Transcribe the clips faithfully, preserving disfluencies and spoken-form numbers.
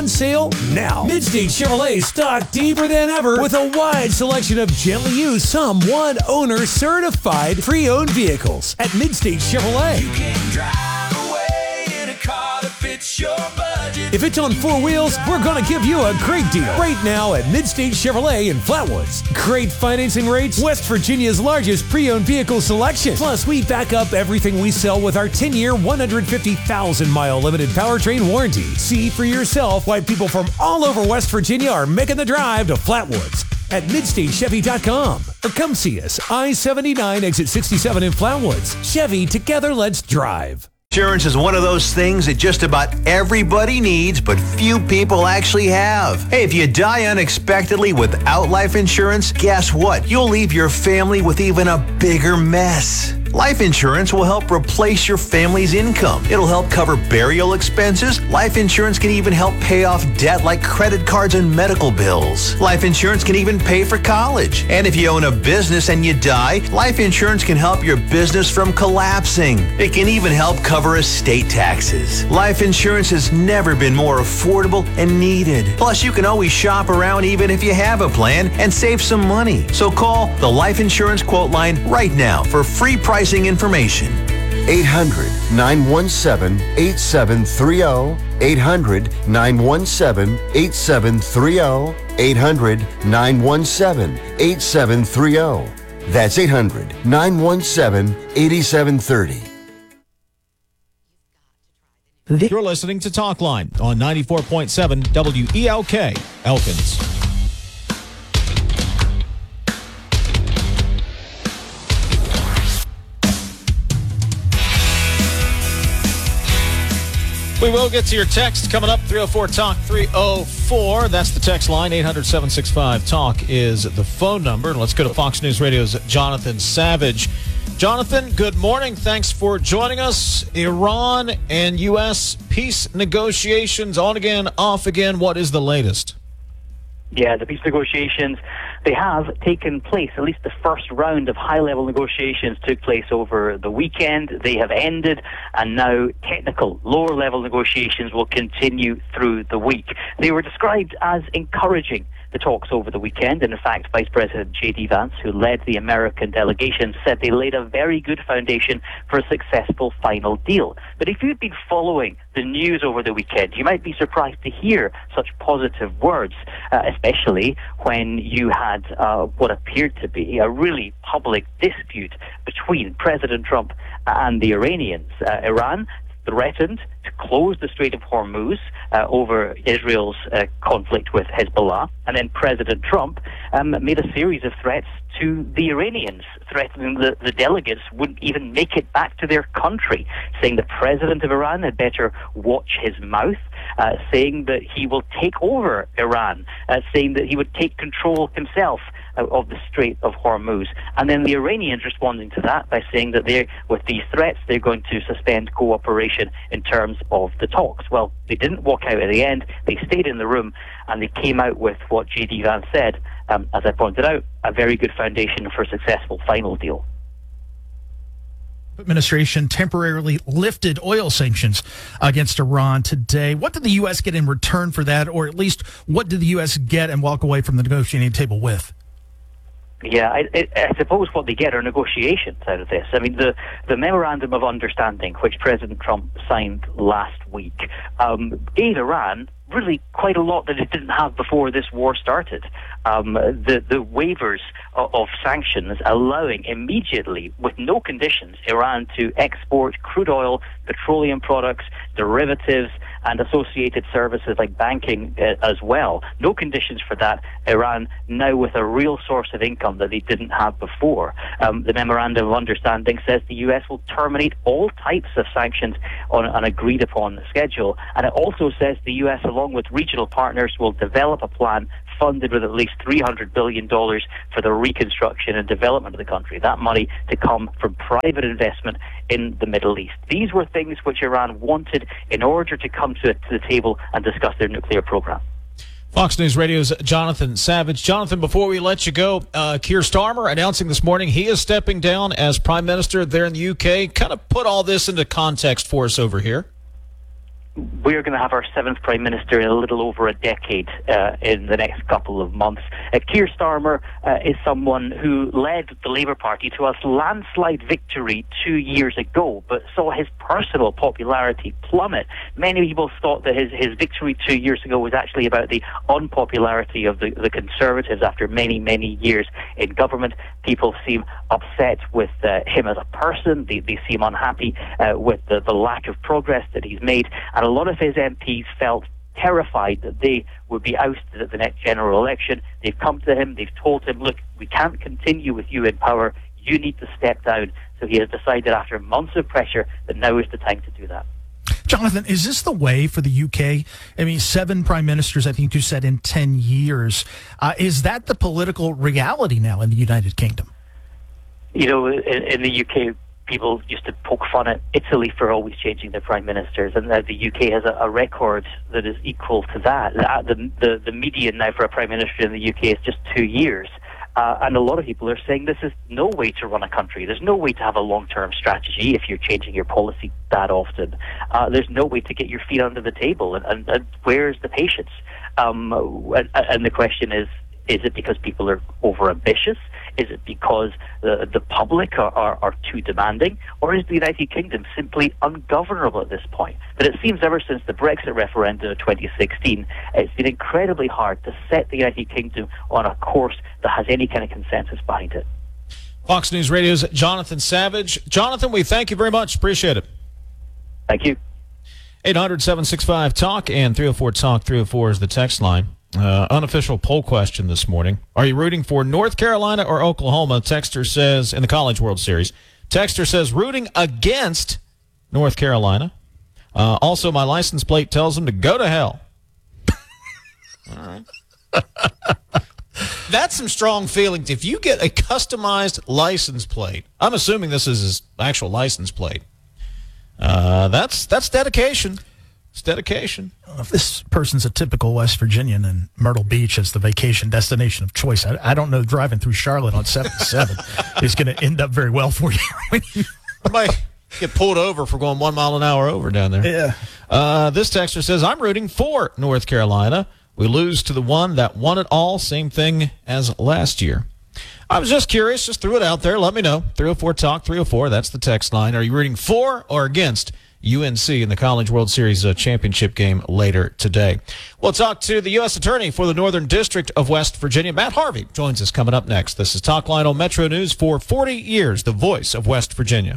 On sale now. Midstate Chevrolet stock deeper than ever with a wide selection of gently used, some one-owner certified pre-owned vehicles at Midstate Chevrolet. You can drive away in a car that fits your budget. If it's on four wheels, we're going to give you a great deal right now at Midstate Chevrolet in Flatwoods. Great financing rates, West Virginia's largest pre-owned vehicle selection. Plus, we back up everything we sell with our ten-year, one hundred fifty thousand mile limited powertrain warranty. See for yourself why people from all over West Virginia are making the drive to Flatwoods at midstate chevy dot com. Or come see us, I seventy-nine, exit sixty-seven in Flatwoods. Chevy, together let's drive. Insurance is one of those things that just about everybody needs, but few people actually have. Hey, if you die unexpectedly without life insurance, guess what? You'll leave your family with even a bigger mess. Life insurance will help replace your family's income. It'll help cover burial expenses. Life insurance can even help pay off debt like credit cards and medical bills. Life insurance can even pay for college. And if you own a business and you die, life insurance can help your business from collapsing. It can even help cover estate taxes. Life insurance has never been more affordable and needed. Plus, you can always shop around even if you have a plan and save some money. So call the Life Insurance Quote Line right now for free pricing information. eight hundred, nine one seven, eight seven three zero. eight hundred, nine one seven, eight seven three zero. eight hundred, nine one seven, eight seven three zero. That's eight hundred, nine one seven, eight seven three zero. You're listening to Talkline on ninety-four point seven W E L K, Elkins. We will get to your text coming up, three oh four talk three oh four. That's the text line. eight hundred, seven six five, talk is the phone number. Let's go to Fox News Radio's Jonathan Savage. Jonathan, good morning. Thanks for joining us. Iran and U S peace negotiations on again, off again. What is the latest? Yeah, the peace negotiations, they have taken place. At least the first round of high-level negotiations took place over the weekend. They have ended, and now technical, lower-level negotiations will continue through the week. They were described as encouraging, the talks over the weekend. And in fact, Vice President J D Vance, who led the American delegation, said they laid a very good foundation for a successful final deal. But if you'd been following the news over the weekend, you might be surprised to hear such positive words, uh, especially when you had uh, what appeared to be a really public dispute between President Trump and the Iranians. Uh, Iran threatened to close the Strait of Hormuz uh, over Israel's uh, conflict with Hezbollah. And then President Trump um, made a series of threats to the Iranians, threatening that the delegates wouldn't even make it back to their country, saying the president of Iran had better watch his mouth, uh, saying that he will take over Iran, uh, saying that he would take control himself of the Strait of Hormuz. And then the Iranians responding to that by saying that they, with these threats, they're going to suspend cooperation in terms of the talks. Well, they didn't walk out at the end. They stayed in the room, and they came out with what J D Vance said, um, as I pointed out, a very good foundation for a successful final deal. Administration temporarily lifted oil sanctions against Iran today. What did the U S get in return for that, or at least what did the U S get and walk away from the negotiating table with? Yeah, I, I, I suppose what they get are negotiations out of this. I mean, the, the Memorandum of Understanding, which President Trump signed last week, um, gave Iran really quite a lot that it didn't have before this war started. Um, the, the waivers of, of sanctions allowing immediately, with no conditions, Iran to export crude oil, petroleum products, derivatives, and associated services like banking uh, as well. No conditions for that. Iran now with a real source of income that they didn't have before. Um, the Memorandum of Understanding says the U S will terminate all types of sanctions on an agreed upon schedule. And it also says the U S, along with regional partners, will develop a plan funded with at least three hundred billion dollars for the reconstruction and development of the country. That money to come from private investment in the Middle East. These were things which Iran wanted in order to come to, to the table and discuss their nuclear program. Fox News Radio's Jonathan Savage. Jonathan, before we let you go, uh, Keir Starmer announcing this morning he is stepping down as Prime Minister there in the U K. Kind of put all this into context for us over here. we're going to have our seventh Prime Minister in a little over a decade uh, in the next couple of months. Uh, Keir Starmer uh, is someone who led the Labour Party to a landslide victory two years ago, but saw his personal popularity plummet. Many people thought that his, his victory two years ago was actually about the unpopularity of the, the Conservatives after many, many years in government. People seem upset with uh, him as a person. They, they seem unhappy uh, with the, the lack of progress that he's made. And a lot of his M Ps felt terrified that they would be ousted at the next general election. They've come to him, they've told him, look, we can't continue with you in power, you need to step down. So he has decided after months of pressure that now is the time to do that. Jonathan, is this the way for the U K? I mean, seven prime ministers, I think you said, in ten years. Uh, is that the political reality now in the United Kingdom? You know, in, in the U K, people used to poke fun at Italy for always changing their prime ministers, and now the U K has a, a record that is equal to that. The, the, the median now for a prime minister in the U K is just two years. Uh, and a lot of people are saying this is no way to run a country. There's no way to have a long-term strategy if you're changing your policy that often. Uh, there's no way to get your feet under the table. And, and, and where's the patience? Um, and, and the question is, is it because people are over-ambitious? Is it because the, the public are, are, are too demanding? Or is the United Kingdom simply ungovernable at this point? But it seems ever since the Brexit referendum of twenty sixteen, it's been incredibly hard to set the United Kingdom on a course that has any kind of consensus behind it. Fox News Radio's Jonathan Savage. Jonathan, we thank you very much. Appreciate it. Thank you. eight hundred, seven six five, talk and three oh four talk. three oh four is the text line. Uh, unofficial poll question this morning. Are you rooting for North Carolina or Oklahoma? Texter says, in the College World Series, Texter says rooting against North Carolina. Uh, also, my license plate tells him to go to hell. All right. That's some strong feelings. If you get a customized license plate, I'm assuming this is his actual license plate. Uh, that's that's dedication. It's dedication. If this person's a typical West Virginian and Myrtle Beach is the vacation destination of choice, I, I don't know driving through Charlotte on seventy-seven is going to end up very well for you. You might get pulled over for going one mile an hour over down there. Yeah. Uh, this texter says, I'm rooting for North Carolina. We lose to the one that won it all. Same thing as last year. I was just curious. Just threw it out there. Let me know. three oh four talk, three oh four. That's the text line. Are you rooting for or against U N C in the College World Series uh, championship game later today? We'll talk to the U S Attorney for the Northern District of West Virginia. Matt Harvey joins us coming up next. This is Talk Line on Metro News for forty years, the voice of West Virginia.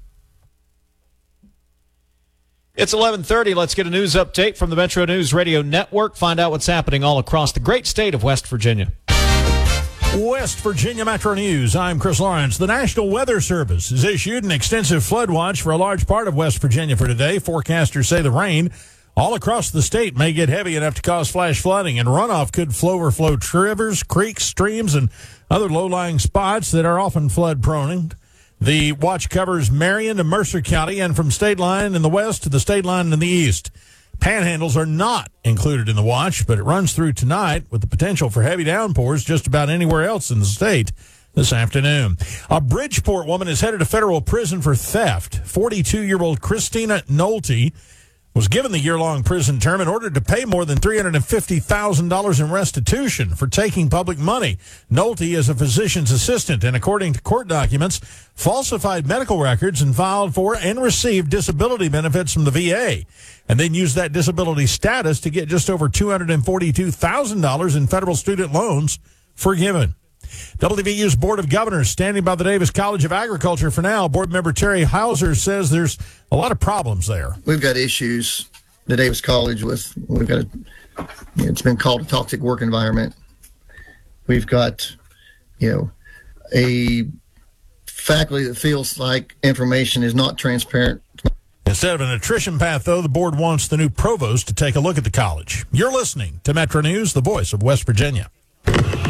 It's eleven thirty. Let's get a news update from the Metro News Radio Network. Find out what's happening all across the great state of West Virginia. West Virginia Metro News. I'm Chris Lawrence. The National Weather Service has issued an extensive flood watch for a large part of West Virginia for today. Forecasters say the rain all across the state may get heavy enough to cause flash flooding, and runoff could flow overflow rivers, creeks, streams, and other low-lying spots that are often flood-prone. The watch covers Marion to Mercer County and from state line in the west to the state line in the east. Panhandles are not included in the watch, but it runs through tonight with the potential for heavy downpours just about anywhere else in the state this afternoon. A Bridgeport woman is headed to federal prison for theft. forty-two-year-old Christina Nolte was given the year-long prison term and ordered to pay more than three hundred fifty thousand dollars in restitution for taking public money. Nolte is a physician's assistant and, according to court documents, falsified medical records and filed for and received disability benefits from the V A, and then used that disability status to get just over two hundred forty-two thousand dollars in federal student loans forgiven. W V U's Board of Governors standing by the Davis College of Agriculture for now. Board member Terry Hauser says there's a lot of problems there. We've got issues at Davis College with, we've got, a, it's been called a toxic work environment. We've got, you know, a faculty that feels like information is not transparent. Instead of an attrition path, though, the board wants the new provost to take a look at the college. You're listening to Metro News, the voice of West Virginia.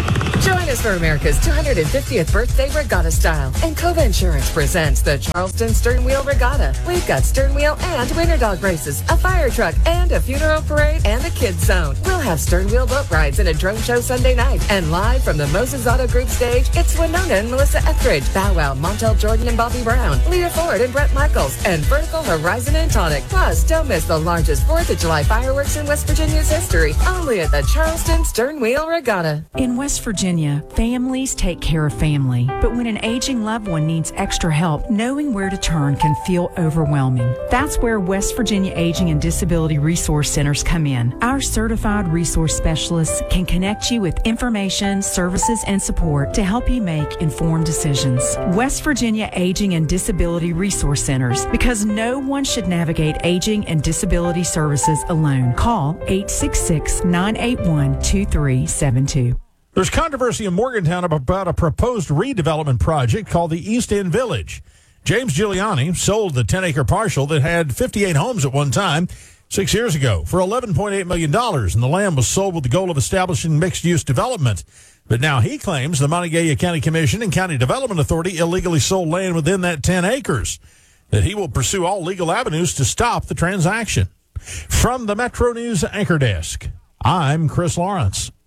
Join us for America's two hundred fiftieth birthday regatta style. And Cova Insurance presents the Charleston Stern Wheel Regatta. We've got stern wheel and winter dog races, a fire truck, and a funeral parade, and a kids zone. We'll have stern wheel boat rides and a drone show Sunday night. And live from the Moses Auto Group stage, it's Winona and Melissa Etheridge, Bow Wow, Montel Jordan and Bobby Brown, Leah Ford and Brett Michaels, and Vertical Horizon and Tonic. Plus, don't miss the largest fourth of July fireworks in West Virginia's history, only at the Charleston Stern Wheel Regatta. In West Virginia, families take care of family. But when an aging loved one needs extra help, knowing where to turn can feel overwhelming. That's where West Virginia Aging and Disability Resource Centers come in. Our certified resource specialists can connect you with information, services, and support to help you make informed decisions. West Virginia Aging and Disability Resource Centers, because no one should navigate aging and disability services alone. Call eight six six, nine eight one, two three seven two. There's controversy in Morgantown about a proposed redevelopment project called the East End Village. James Giuliani sold the ten-acre parcel that had fifty-eight homes at one time six years ago for eleven point eight million dollars, and the land was sold with the goal of establishing mixed-use development. But now he claims the Montague County Commission and County Development Authority illegally sold land within that ten acres, that he will pursue all legal avenues to stop the transaction. From the Metro News Anchor Desk, I'm Chris Lawrence.